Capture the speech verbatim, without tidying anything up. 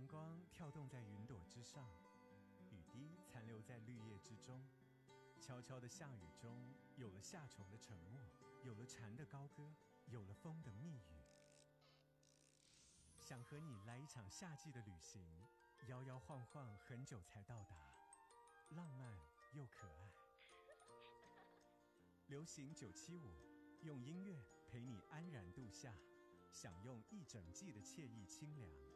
阳光跳动在云朵之上，雨滴残留在绿叶之中。悄悄的下雨中，有了夏虫的沉默，有了蝉的高歌，有了风的密语。想和你来一场夏季的旅行，摇摇晃晃很久才到达，浪漫又可爱。流行九七五，用音乐陪你安然度夏，享用一整季的惬意清凉。